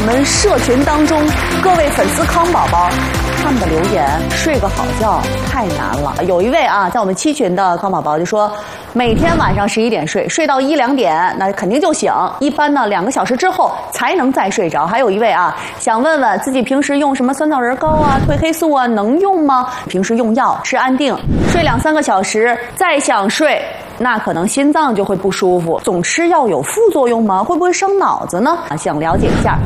们社群当中各位粉丝康宝宝，他们的留言，睡个好觉太难了。有一位啊，在我们7群的康宝宝就说，每天晚上11点睡，睡到1、2点，那肯定就醒。一般呢2个小时之后才能再睡着。还有一位啊，想问问自己平时用什么酸枣仁膏啊、褪黑素啊，能用吗？平时用药吃安定，睡2、3个小时，再想睡，那可能心脏就会不舒服。总吃药有副作用吗？会不会伤脑子呢？想了解一下。